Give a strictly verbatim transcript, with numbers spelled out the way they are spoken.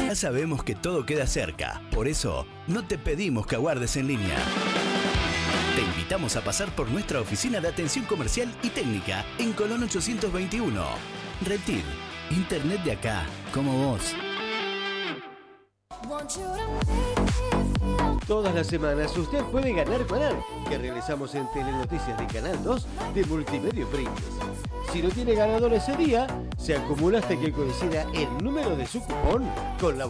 Ya sabemos que todo queda cerca, por eso no te pedimos que aguardes en línea. Te invitamos a pasar por nuestra oficina de atención comercial y técnica en Colón ochocientos veintiuno. Retil, internet de acá, como vos. Todas las semanas usted puede ganar ganar, que realizamos en Telenoticias de Canal dos de Multimedio Princes. Si no tiene ganador ese día, se acumula hasta que coincida el número de su cupón con la